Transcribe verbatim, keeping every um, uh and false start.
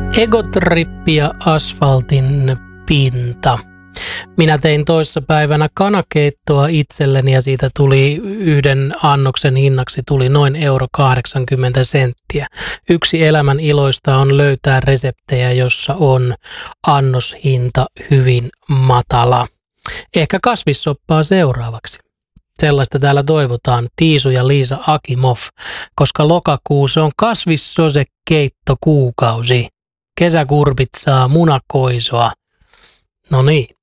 Egotrippi ja asfaltin pinta. Minä tein toissapäivänä kanakeittoa itselleni ja siitä tuli yhden annoksen hinnaksi tuli noin euro kahdeksankymmentä senttiä. Yksi elämän iloista on löytää reseptejä, jossa on annoshinta hyvin matala. Ehkä kasvissoppaa seuraavaksi. Sellaista täällä toivotaan Tiisu ja Liisa Akimov, koska lokakuu se on kasvissosekeittokuukausi. Kesäkurpit saa munakoisoa. No niin.